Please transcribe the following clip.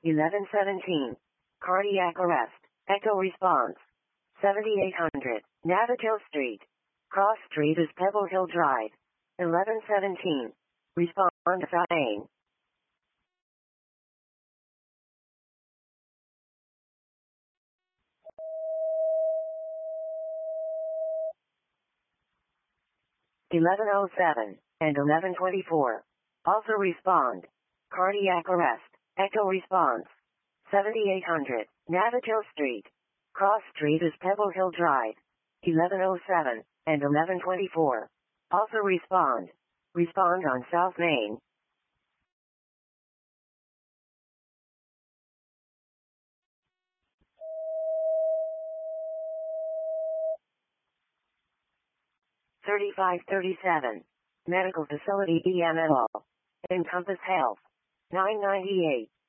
1117. Cardiac arrest. Echo response. 7800. Navajos Street. Cross Street is Pebble Hill Drive. 1117. Respond to Fine. (1107) and 1124. Also respond. Cardiac arrest. Echo response. 7800. Navajos Street. Cross Street is Pebble Hill Drive. 1107 and 1124. Also respond. Respond on South Main. (3537). Medical Facility EML. Encompass Health. 998.